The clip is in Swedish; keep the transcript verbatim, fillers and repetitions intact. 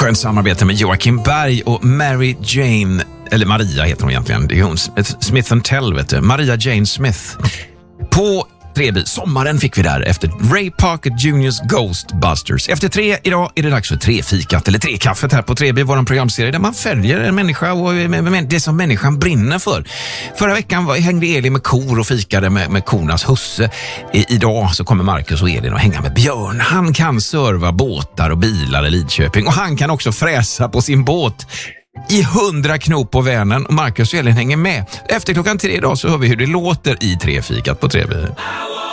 Skönt samarbete med Joakim Berg och Mary Jane, eller Maria heter hon egentligen. Det är hon, Smith and Tell, vet du. Maria Jane Smith. På Treby. Sommaren fick vi där efter Ray Parker Juniors Ghostbusters. Efter tre idag är det dags för tre fikat eller tre kaffet här på Treby, vår programserie där man följer en människa och det som människan brinner för. Förra veckan var, hängde Elin med kor och fikade med, med kornas husse. I, idag så kommer Marcus och Elin att hänga med Björn. Han kan serva båtar och bilar i Lidköping och han kan också fräsa på sin båt i hundra knop på Vänern och Marcus och Elin hänger med. Efter klockan tre idag så hör vi hur det låter i tre fikat på Treby.